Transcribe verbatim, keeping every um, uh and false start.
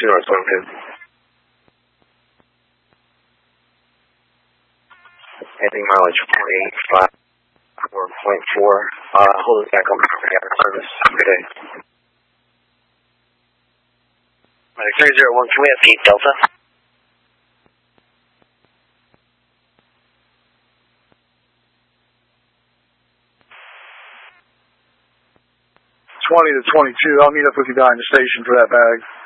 two North one two. Heading mileage forty-eight five four point four. Uh, hold it back on service. Good day. three zero one, can we have Gate Delta? twenty to twenty-two, I'll meet up with you down in the station for that bag.